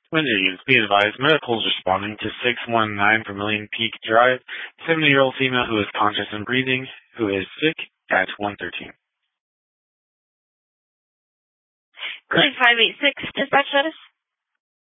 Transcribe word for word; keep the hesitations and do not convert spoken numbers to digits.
When news, be advised, medical is responding to six one nine Vermilion Peak Drive, seventy-year-old female who is conscious and breathing, who is sick at one thirteen. Claim five eight six, dispatch status.